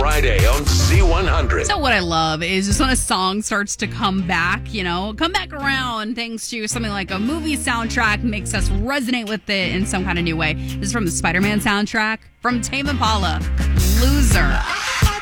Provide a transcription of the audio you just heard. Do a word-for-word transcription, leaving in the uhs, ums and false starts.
Friday on Z one hundred. So what I love is just when a song starts to come back, you know, come back around thanks to something like a movie soundtrack makes us resonate with it in some kind of new way. This is from the Spider-Man soundtrack from Tame Impala, Loser.